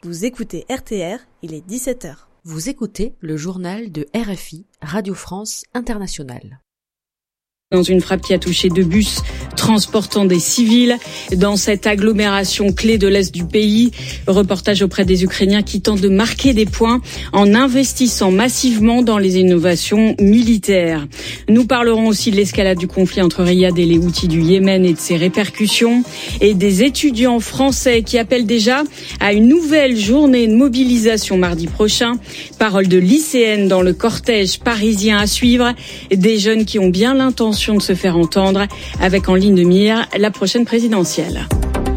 Vous écoutez RTR, il est 17h. Vous écoutez le journal de RFI, Radio France Internationale. Dans une frappe qui a touché 2 bus transportant des civils dans cette agglomération clé de l'Est du pays. Reportage auprès des Ukrainiens qui tentent de marquer des points en investissant massivement dans les innovations militaires. Nous parlerons aussi de l'escalade du conflit entre Riyad et les Houthis du Yémen et de ses répercussions, et des étudiants français qui appellent déjà à une nouvelle journée de mobilisation mardi prochain. Parole de lycéennes dans le cortège parisien à suivre, des jeunes qui ont bien l'intention de se faire entendre, avec en ligne de mire la prochaine présidentielle.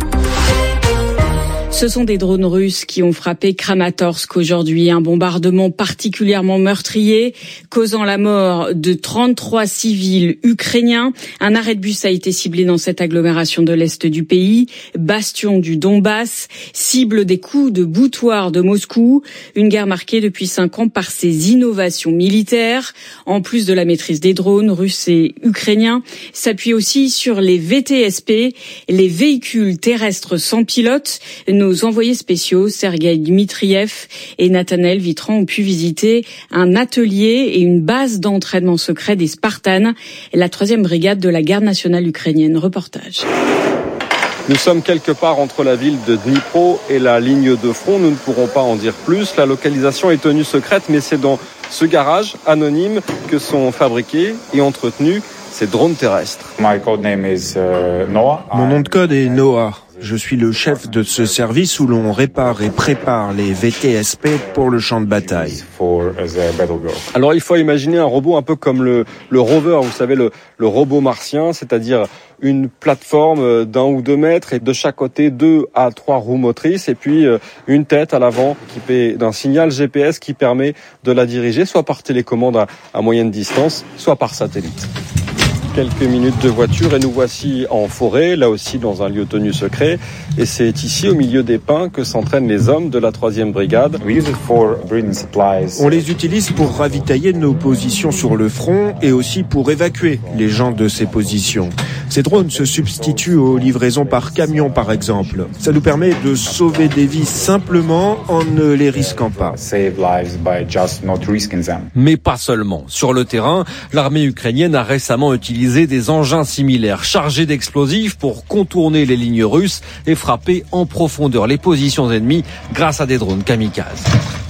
Ce sont des drones russes qui ont frappé Kramatorsk aujourd'hui, un bombardement particulièrement meurtrier, causant la mort de 33 civils ukrainiens. Un arrêt de bus a été ciblé dans cette agglomération de l'Est du pays, bastion du Donbass, cible des coups de boutoir de Moscou. Une guerre marquée depuis 5 ans par ses innovations militaires. En plus de la maîtrise des drones russes et ukrainiens, s'appuie aussi sur les VTSP, les véhicules terrestres sans pilote. Nos envoyés spéciaux, Sergueï Dmitriev et Nathanaël Vitran, ont pu visiter un atelier et une base d'entraînement secret des Spartans, la 3e brigade de la garde nationale ukrainienne. Reportage. Nous sommes quelque part entre la ville de Dnipro et la ligne de front. Nous ne pourrons pas en dire plus. La localisation est tenue secrète, mais c'est dans ce garage anonyme que sont fabriqués et entretenus ces drones terrestres. Mon nom de code est Noah. Je suis le chef de ce service où l'on répare et prépare les VTSP pour le champ de bataille. Alors il faut imaginer un robot un peu comme le rover, vous savez, le robot martien, c'est-à-dire une plateforme d'1 ou 2 mètres et de chaque côté 2 à 3 roues motrices et puis une tête à l'avant équipée d'un signal GPS qui permet de la diriger soit par télécommande à moyenne distance, soit par satellite. Quelques minutes de voiture et nous voici en forêt, là aussi dans un lieu tenu secret. Et c'est ici, au milieu des pins, que s'entraînent les hommes de la 3e brigade. On les utilise pour ravitailler nos positions sur le front et aussi pour évacuer les gens de ces positions. Ces drones se substituent aux livraisons par camion, par exemple. Ça nous permet de sauver des vies simplement en ne les risquant pas. Mais pas seulement. Sur le terrain, l'armée ukrainienne a récemment utilisé des engins similaires chargés d'explosifs pour contourner les lignes russes et frapper en profondeur les positions ennemies grâce à des drones kamikazes.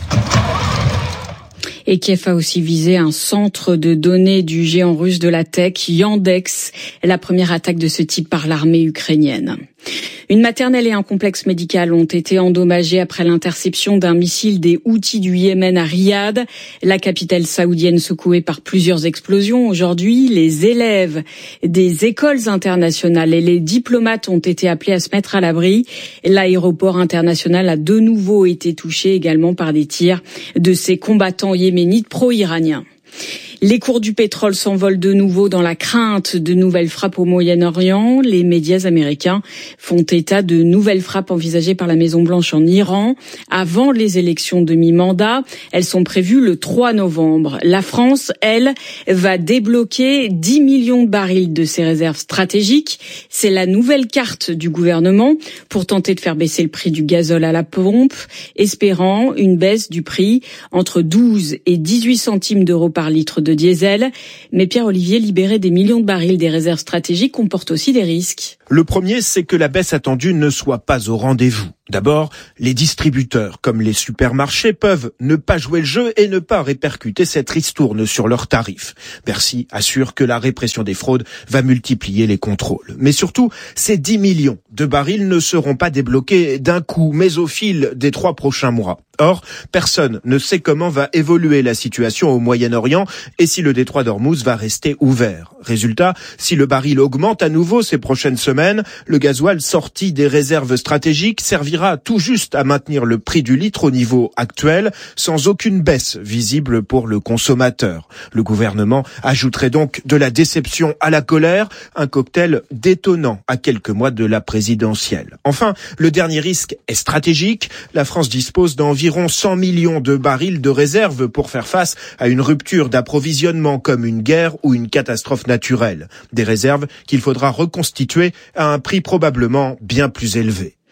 Et Kiev a aussi visé un centre de données du géant russe de la tech, Yandex, la première attaque de ce type par l'armée ukrainienne. Une maternelle et un complexe médical ont été endommagés après l'interception d'un missile des Houthis du Yémen à Riyad, la capitale saoudienne secouée par plusieurs explosions. Aujourd'hui, les élèves des écoles internationales et les diplomates ont été appelés à se mettre à l'abri. L'aéroport international a de nouveau été touché également par des tirs de ces combattants yéménites pro-iraniens. Les cours du pétrole s'envolent de nouveau dans la crainte de nouvelles frappes au Moyen-Orient. Les médias américains font état de nouvelles frappes envisagées par la Maison-Blanche en Iran avant les élections de mi-mandat. Elles sont prévues le 3 novembre. La France, elle, va débloquer 10 millions de barils de ses réserves stratégiques. C'est la nouvelle carte du gouvernement pour tenter de faire baisser le prix du gazole à la pompe, espérant une baisse du prix entre 12 et 18 centimes d'euros par litre de diesel. Mais Pierre-Olivier, libérer des millions de barils des réserves stratégiques comporte aussi des risques. Le premier, c'est que la baisse attendue ne soit pas au rendez-vous. D'abord, les distributeurs, comme les supermarchés, peuvent ne pas jouer le jeu et ne pas répercuter cette ristourne sur leurs tarifs. Bercy assure que la répression des fraudes va multiplier les contrôles. Mais surtout, ces 10 millions de barils ne seront pas débloqués d'un coup, mais au fil des 3 prochains mois. Or, personne ne sait comment va évoluer la situation au Moyen-Orient et si le détroit d'Ormuz va rester ouvert. Résultat, si le baril augmente à nouveau ces prochaines semaines, le gasoil sorti des réserves stratégiques servira tout juste à maintenir le prix du litre au niveau actuel, sans aucune baisse visible pour le consommateur. Le gouvernement ajouterait donc de la déception à la colère, un cocktail détonnant à quelques mois de la présidentielle. Enfin, le dernier risque est stratégique. La France dispose d'environ 100 millions de barils de réserve pour faire face à une rupture d'approvisionnement comme une guerre ou une catastrophe naturelle. Des réserves qu'il faudra reconstituer à un prix probablement bien plus élevé.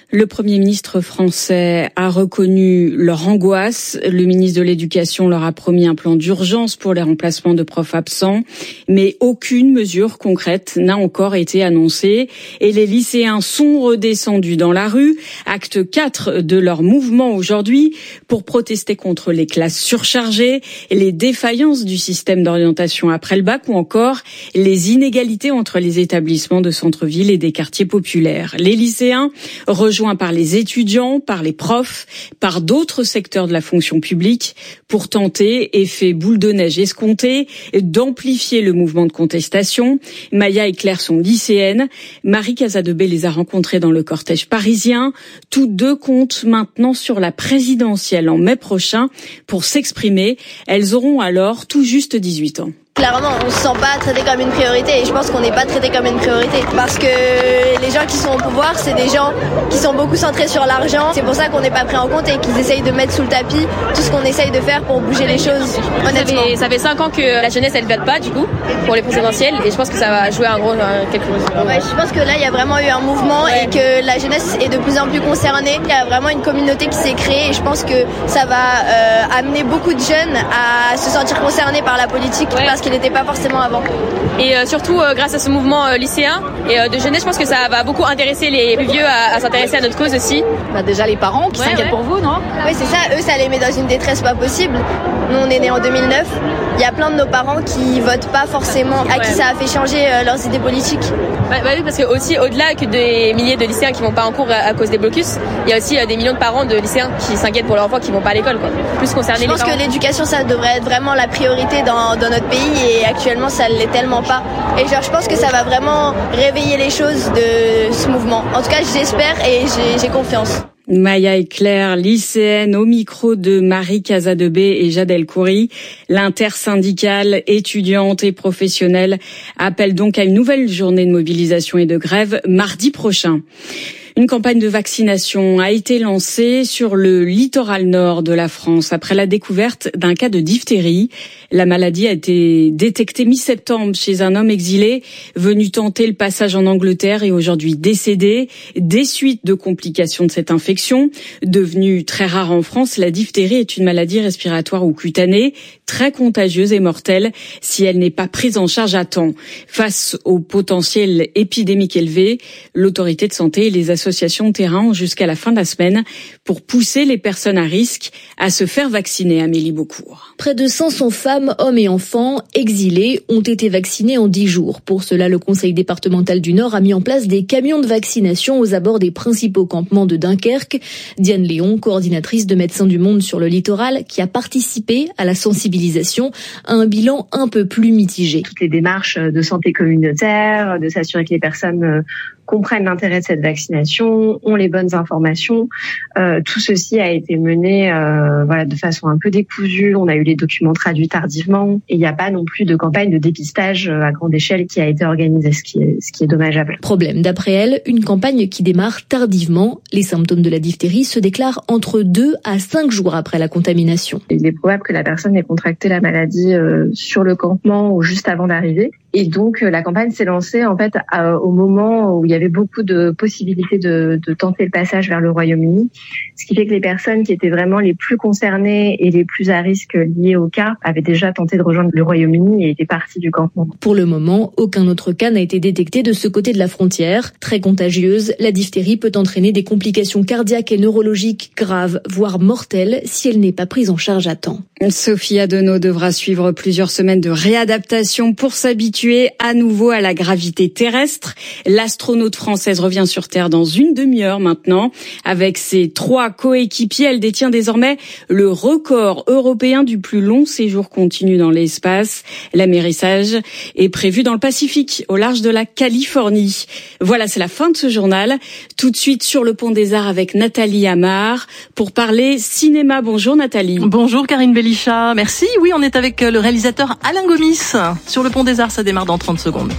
Le Premier ministre français a reconnu leur angoisse. Le ministre de l'Éducation leur a promis un plan d'urgence pour les remplacements de profs absents. Mais aucune mesure concrète n'a encore été annoncée. Et les lycéens sont redescendus dans la rue. Acte 4 de leur mouvement aujourd'hui pour protester contre les classes surchargées, les défaillances du système d'orientation après le bac ou encore les inégalités entre les établissements de centre-ville et des quartiers populaires. Les lycéens rejoints par les étudiants, par les profs, par d'autres secteurs de la fonction publique pour tenter, effet boule de neige escompté, d'amplifier le mouvement de contestation. Maya et Claire sont lycéennes. Marie Casadebé les a rencontrées dans le cortège parisien. Toutes deux comptent maintenant sur la présidentielle en mai prochain pour s'exprimer. Elles auront alors tout juste 18 ans. Clairement, on se sent pas traité comme une priorité et je pense qu'on n'est pas traité comme une priorité parce que les gens qui sont au pouvoir, c'est des gens qui sont beaucoup centrés sur l'argent. C'est pour ça qu'on n'est pas pris en compte et qu'ils essayent de mettre sous le tapis tout ce qu'on essaye de faire pour bouger les choses. Honnêtement. Ça fait 5 ans que la jeunesse elle vote pas du coup pour les présidentielles et je pense que ça va jouer un gros quelque chose. Ouais, je pense que là il y a vraiment eu un mouvement et que la jeunesse est de plus en plus concernée. Il y a vraiment une communauté qui s'est créée et je pense que ça va amener beaucoup de jeunes à se sentir concernés par la politique parce qu'il n'était pas forcément avant. Et surtout grâce à ce mouvement lycéen et de jeunesse, je pense que ça va beaucoup intéresser les plus vieux à s'intéresser à notre cause aussi. Déjà les parents qui s'inquiètent pour vous, non? Oui, c'est ça. Eux, ça les met dans une détresse pas possible. Nous, on est nés en 2009. Il y a plein de nos parents qui votent pas forcément, à qui ça a fait changer leurs idées politiques. Bah oui, parce que aussi au-delà que des milliers de lycéens qui vont pas en cours à cause des blocus, il y a aussi des millions de parents de lycéens qui s'inquiètent pour leurs enfants qui vont pas à l'école, quoi. Plus concernés les parents. Je pense que l'éducation, ça devrait être vraiment la priorité dans notre pays et actuellement, ça ne l'est tellement pas. Et je pense que ça va vraiment réveiller les choses de ce mouvement. En tout cas, j'espère et j'ai confiance. Maya et Claire, lycéennes, au micro de Marie Casadebé et Jade El-Khoury. L'intersyndicale étudiante et professionnelle appelle donc à une nouvelle journée de mobilisation et de grève mardi prochain. Une campagne de vaccination a été lancée sur le littoral nord de la France après la découverte d'un cas de diphtérie. La maladie a été détectée mi-septembre chez un homme exilé venu tenter le passage en Angleterre et aujourd'hui décédé. Des suites de complications de cette infection, devenue très rare en France, la diphtérie est une maladie respiratoire ou cutanée, très contagieuse et mortelle si elle n'est pas prise en charge à temps. Face au potentiel épidémique élevé, l'autorité de santé et les associations de terrain ont jusqu'à la fin de la semaine pour pousser les personnes à risque à se faire vacciner. Amélie Beaucourt. Près de 500 femmes, hommes et enfants exilés ont été vaccinés en 10 jours. Pour cela, le Conseil départemental du Nord a mis en place des camions de vaccination aux abords des principaux campements de Dunkerque. Diane Léon, coordinatrice de Médecins du Monde sur le littoral, qui a participé à la sensibilisation, a un bilan un peu plus mitigé. Toutes les démarches de santé communautaire, de s'assurer que les personnes comprennent l'intérêt de cette vaccination, ont les bonnes informations. Tout ceci a été mené de façon un peu décousue. On a eu les documents traduits tardivement et il n'y a pas non plus de campagne de dépistage à grande échelle qui a été organisée, ce qui est dommageable. Problème, d'après elle, une campagne qui démarre tardivement. Les symptômes de la diphtérie se déclarent entre 2 à 5 jours après la contamination. Il est probable que la personne ait contracté la maladie sur le campement ou juste avant d'arriver. Et donc la campagne s'est lancée en fait au moment où il y avait beaucoup de possibilités de tenter le passage vers le Royaume-Uni, ce qui fait que les personnes qui étaient vraiment les plus concernées et les plus à risque liées au cas avaient déjà tenté de rejoindre le Royaume-Uni et étaient partis du campement. Pour le moment, aucun autre cas n'a été détecté de ce côté de la frontière. Très contagieuse, la diphtérie peut entraîner des complications cardiaques et neurologiques graves, voire mortelles, si elle n'est pas prise en charge à temps. Sophie Adenau devra suivre plusieurs semaines de réadaptation pour s'habituer à nouveau à la gravité terrestre. L'astronaute française revient sur Terre dans une demi-heure maintenant. Avec ses 3 coéquipiers, elle détient désormais le record européen du plus long séjour continu dans l'espace. L'amérissage est prévu dans le Pacifique, au large de la Californie. Voilà, c'est la fin de ce journal. Tout de suite sur le Pont des Arts avec Nathalie Amar pour parler cinéma. Bonjour Nathalie. Bonjour Karine Belichat, merci. Oui, on est avec le réalisateur Alain Gomis sur le Pont des Arts. Ça démarre dans 30 secondes.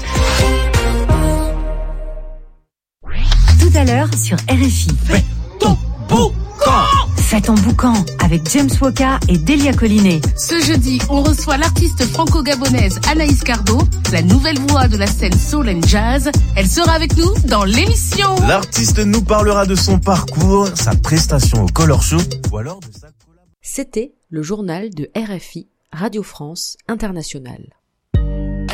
Tout à l'heure sur RFI. Fais ton boucan. Fais ton boucan. Toucan avec James Woka et Delia Collinet. Ce jeudi, on reçoit l'artiste franco-gabonaise Anaïs Cardo, la nouvelle voix de la scène soul and jazz. Elle sera avec nous dans l'émission. L'artiste nous parlera de son parcours, sa prestation au Color Show ou alors de sa... C'était le journal de RFI, Radio France Internationale.